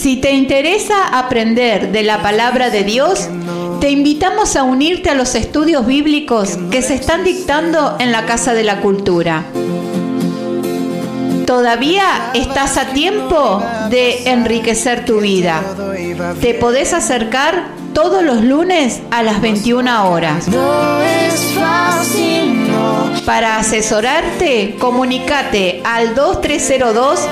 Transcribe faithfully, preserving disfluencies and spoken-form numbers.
Si te interesa aprender de la palabra de Dios, te invitamos a unirte a los estudios bíblicos que se están dictando en la Casa de la Cultura. Todavía estás a tiempo de enriquecer tu vida. Te podés acercar todos los lunes a las veintiuna horas. No es fácil, no. Para asesorarte, comunícate al dos tres cero dos,